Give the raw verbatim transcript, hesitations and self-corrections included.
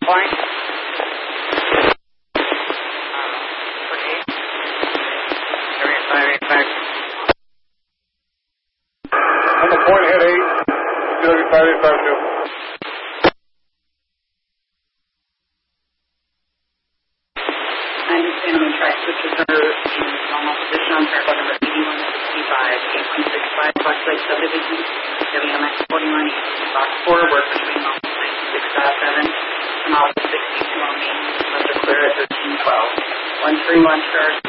Point. On the point, head eight, C W five eight five two. I understand I'm going to try switches are in normal position on parallel number eighty-one sixty-five, eight one six five, Fox Lake Subdivision, W M X forty-one, box four, work between office ninety-six seven and office sixty-two on main, under clear at thirteen twelve. one three one, sure.